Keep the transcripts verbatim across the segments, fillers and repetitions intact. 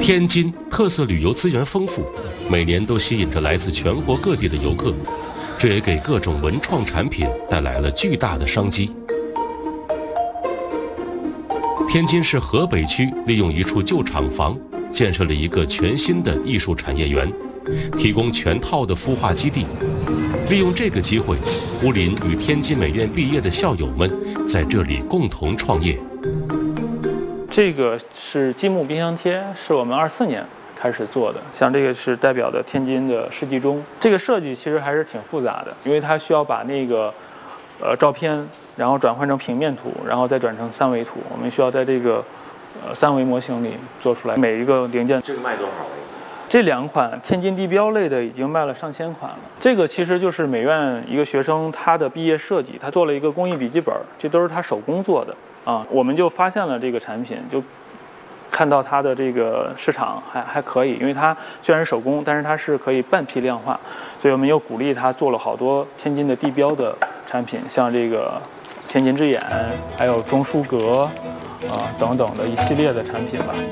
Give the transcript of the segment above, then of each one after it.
天津特色旅游资源丰富，每年都吸引着来自全国各地的游客，这也给各种文创产品带来了巨大的商机。天津市河北区利用一处旧厂房，建设了一个全新的艺术产业园，提供全套的孵化基地。利用这个机会，胡林与天津美院毕业的校友们在这里共同创业。 这个是积木冰箱贴，是我们二四年开始做的。像这个是代表的天津的世纪钟，这个设计其实还是挺复杂的，因为它需要把那个呃照片，然后转换成平面图，然后再转成三维图。我们需要在这个呃三维模型里做出来每一个零件。 这个卖多少？ 这两款天津地标类的已经卖了上千款了。这个其实就是美院一个学生他的毕业设计，他做了一个工艺笔记本，这都是他手工做的。啊，我们就发现了这个产品，就看到它的这个市场还还可以，因为它虽然是手工，但是它是可以半批量化，所以我们又鼓励它做了好多天津的地标的产品，像这个天津之眼，还有钟书阁啊等等的一系列的产品吧。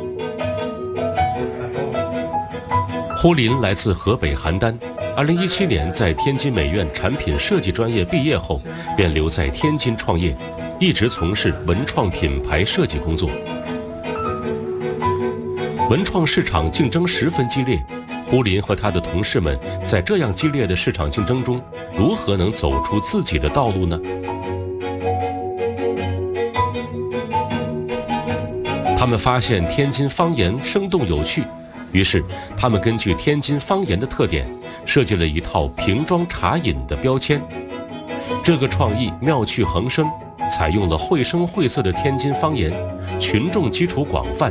胡林来自河北邯郸，二零一七年在天津美院产品设计专业毕业后，便留在天津创业。一直从事文创品牌设计工作。文创市场竞争十分激烈，胡林和他的同事们在这样激烈的市场竞争中，如何能走出自己的道路呢？他们发现天津方言生动有趣，于是他们根据天津方言的特点，设计了一套瓶装茶饮的标签。这个创意妙趣横生，采用了绘声绘色的天津方言，群众基础广泛，